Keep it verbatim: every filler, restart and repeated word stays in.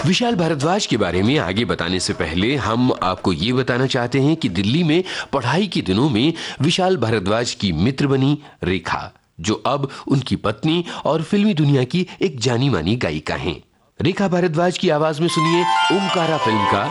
विशाल भारद्वाज के बारे में आगे बताने से पहले हम आपको ये बताना चाहते हैं कि दिल्ली में पढ़ाई के दिनों में विशाल भारद्वाज की मित्र बनी रेखा, जो अब उनकी पत्नी और फिल्मी दुनिया की एक जानी मानी गायिका हैं। रेखा भारद्वाज की आवाज में सुनिए ओमकारा फिल्म का